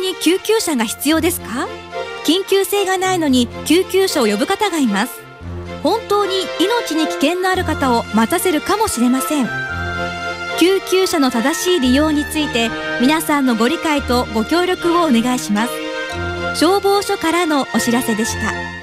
に救急車が必要ですか？緊急性がないのに救急車を呼ぶ方がいます。本当に命に危険のある方を待たせるかもしれません。救急車の正しい利用について皆さんのご理解とご協力をお願いします。消防署からのお知らせでした。